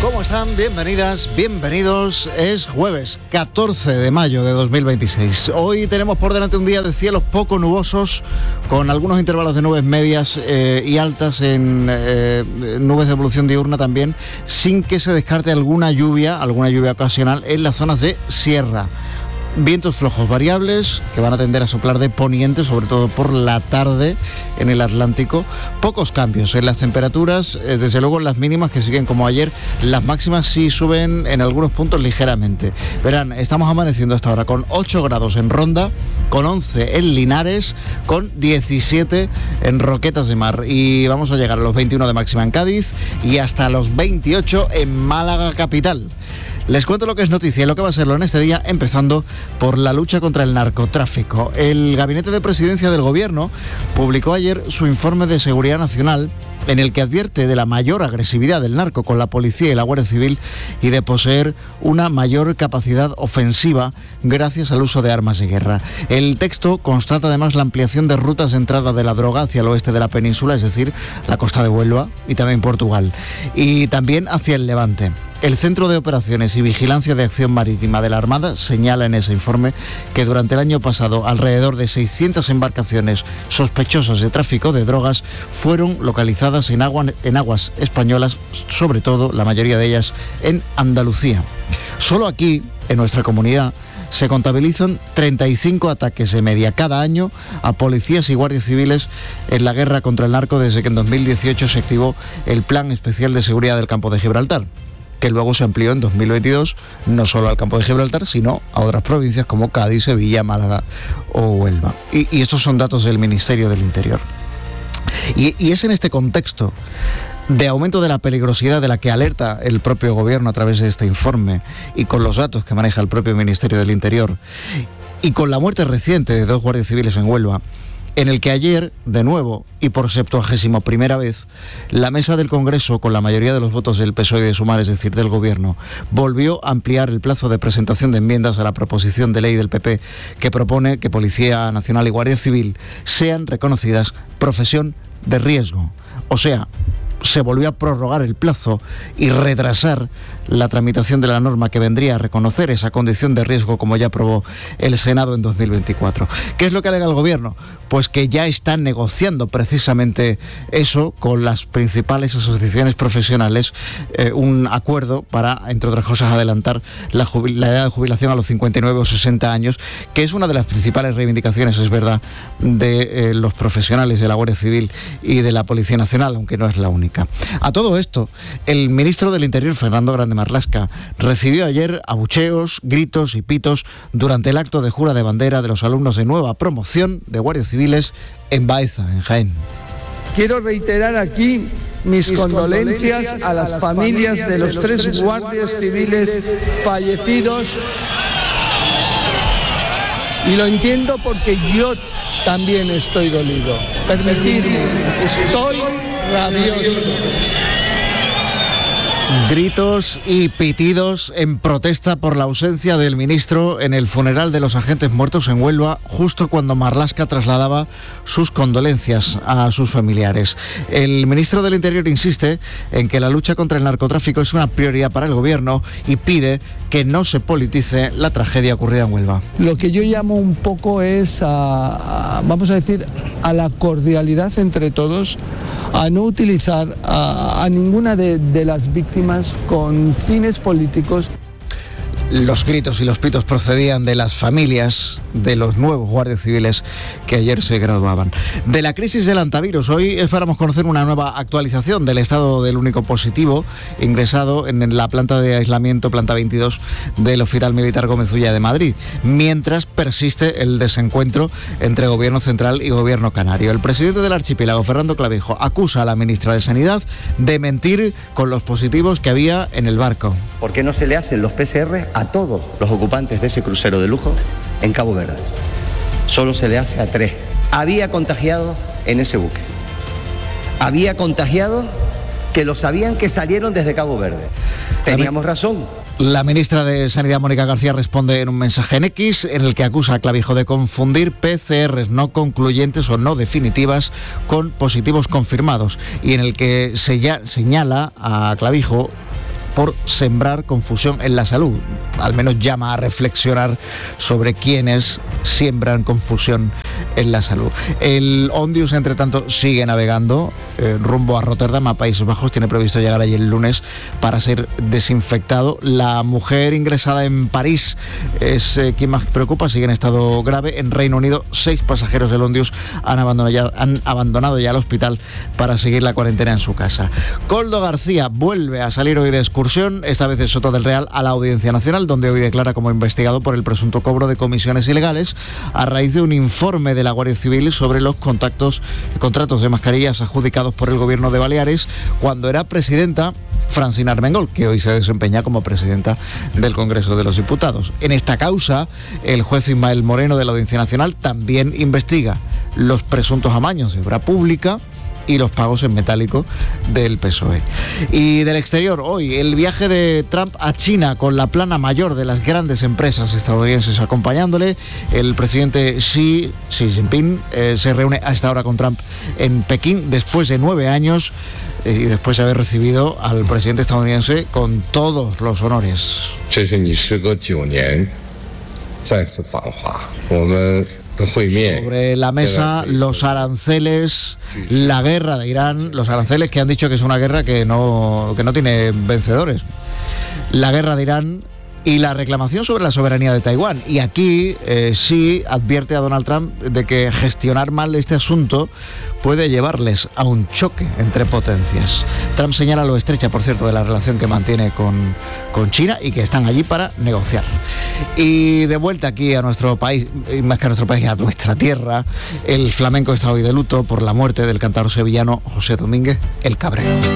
¿Cómo están? Bienvenidas, bienvenidos. Es jueves 14 de mayo de 2026. Hoy tenemos por delante un día de cielos poco nubosos, con algunos intervalos de nubes medias y altas en nubes de evolución diurna también, sin que se descarte alguna lluvia ocasional en las zonas de sierra. Vientos flojos variables que van a tender a soplar de poniente, sobre todo por la tarde en el Atlántico. Pocos cambios en las temperaturas, desde luego en las mínimas que siguen como ayer. Las máximas sí suben en algunos puntos ligeramente. Verán, estamos amaneciendo hasta ahora con 8 grados en Ronda, con 11 en Linares, con 17 en Roquetas de Mar. Y vamos a llegar a los 21 de máxima en Cádiz y hasta los 28 en Málaga capital. Les cuento lo que es noticia y lo que va a serlo en este día, empezando por la lucha contra el narcotráfico. El Gabinete de Presidencia del Gobierno publicó ayer su informe de seguridad nacional, en el que advierte de la mayor agresividad del narco con la policía y la Guardia Civil y de poseer una mayor capacidad ofensiva gracias al uso de armas de guerra. El texto constata además la ampliación de rutas de entrada de la droga hacia el oeste de la península, es decir, la costa de Huelva y también Portugal, y también hacia el Levante. El Centro de Operaciones y Vigilancia de Acción Marítima de la Armada señala en ese informe que durante el año pasado alrededor de 600 embarcaciones sospechosas de tráfico de drogas fueron localizadas en aguas españolas, sobre todo la mayoría de ellas en Andalucía. Solo aquí, en nuestra comunidad, se contabilizan 35 ataques de media cada año a policías y guardias civiles en la guerra contra el narco desde que en 2018 se activó el Plan Especial de Seguridad del Campo de Gibraltar, que luego se amplió en 2022 no solo al Campo de Gibraltar, sino a otras provincias como Cádiz, Sevilla, Málaga o Huelva. Y estos son datos del Ministerio del Interior. Y es en este contexto de aumento de la peligrosidad de la que alerta el propio Gobierno a través de este informe y con los datos que maneja el propio Ministerio del Interior y con la muerte reciente de 2 guardias civiles en Huelva, en el que ayer, de nuevo, y por 71ª vez, la mesa del Congreso, con la mayoría de los votos del PSOE y de Sumar, es decir, del Gobierno, volvió a ampliar el plazo de presentación de enmiendas a la proposición de ley del PP que propone que Policía Nacional y Guardia Civil sean reconocidas profesión de riesgo. O sea, se volvió a prorrogar el plazo y retrasar la tramitación de la norma que vendría a reconocer esa condición de riesgo, como ya aprobó el Senado en 2024. ¿Qué es lo que alega el Gobierno? Pues que ya están negociando precisamente eso con las principales asociaciones profesionales, un acuerdo para, entre otras cosas, adelantar la edad de jubilación a los 59 o 60 años, que es una de las principales reivindicaciones, es verdad, de los profesionales de la Guardia Civil y de la Policía Nacional, aunque no es la única. A todo esto, el ministro del Interior, Fernando Grande Marlaska, recibió ayer abucheos, gritos y pitos durante el acto de jura de bandera de los alumnos de nueva promoción de guardias civiles en Baeza, en Jaén. Quiero reiterar aquí mis condolencias a las familias de los 3 guardias civiles fallecidos, y lo entiendo porque yo también estoy dolido. Permitidme, estoy rabioso. Gritos y pitidos en protesta por la ausencia del ministro en el funeral de los agentes muertos en Huelva, justo cuando Marlaska trasladaba sus condolencias a sus familiares. El ministro del Interior insiste en que la lucha contra el narcotráfico es una prioridad para el Gobierno y pide que no se politice la tragedia ocurrida en Huelva. Lo que yo llamo un poco es vamos a decir, a la cordialidad entre todos, a no utilizar a ninguna de las víctimas con fines políticos. Los gritos y los pitos procedían de las familias de los nuevos guardias civiles que ayer se graduaban. De la crisis del antivirus, hoy esperamos conocer una nueva actualización del estado del único positivo ingresado en la planta de aislamiento, planta 22 del Hospital Militar Gómez Ulla de Madrid, mientras persiste el desencuentro entre Gobierno Central y Gobierno Canario. El presidente del archipiélago, Fernando Clavijo, acusa a la ministra de Sanidad de mentir con los positivos que había en el barco. ¿Por qué no se le hacen los PCR a todos los ocupantes de ese crucero de lujo en Cabo Verde? Solo se le hace a 3. Había contagiados en ese buque. Había contagiados que lo sabían que salieron desde Cabo Verde. Teníamos razón. La ministra de Sanidad, Mónica García, responde en un mensaje en X en el que acusa a Clavijo de confundir PCRs no concluyentes o no definitivas con positivos confirmados y en el que señala a Clavijo por sembrar confusión en la salud. Al menos llama a reflexionar sobre quiénes siembran confusión en la salud. El Ondius, entre tanto, sigue navegando rumbo a Rotterdam, a Países Bajos. Tiene previsto llegar allí el lunes para ser desinfectado. La mujer ingresada en París es quien más preocupa, sigue en estado grave. En Reino Unido, 6 pasajeros del Ondius han abandonado ya el hospital para seguir la cuarentena en su casa. Koldo García vuelve a salir hoy de excursión, esta vez de Soto del Real a la Audiencia Nacional, donde hoy declara como investigado por el presunto cobro de comisiones ilegales a raíz de un informe de la Guardia Civil sobre los contratos de mascarillas adjudicados por el gobierno de Baleares cuando era presidenta Francina Armengol, que hoy se desempeña como presidenta del Congreso de los Diputados. En esta causa, el juez Ismael Moreno de la Audiencia Nacional también investiga los presuntos amaños de obra pública y los pagos en metálico del PSOE. Y del exterior, hoy el viaje de Trump a China con la plana mayor de las grandes empresas estadounidenses acompañándole. El presidente Xi Jinping se reúne a esta hora con Trump en Pekín después de 9 años y después de haber recibido al presidente estadounidense con todos los honores. Sobre la mesa, los aranceles, la guerra de Irán, los aranceles que han dicho que es una guerra que no tiene vencedores. La guerra de Irán y la reclamación sobre la soberanía de Taiwán. Y aquí sí advierte a Donald Trump de que gestionar mal este asunto puede llevarles a un choque entre potencias. Trump señala lo estrecha, por cierto, de la relación que mantiene con China y que están allí para negociar. Y de vuelta aquí a nuestro país, y más que a nuestro país, a nuestra tierra, el flamenco está hoy de luto por la muerte del cantador sevillano José Domínguez, el Cabrero.